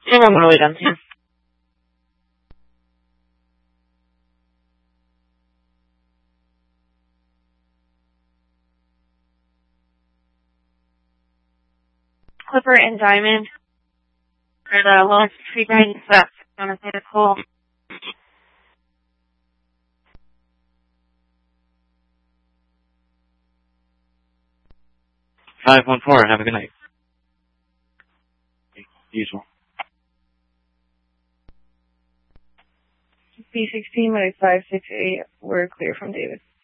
And I'm really done here. Clipper and Diamond are the lowest tree guidance that's on a state of cool. 514, have a good night. Usual. B16 by 568, we're clear from David.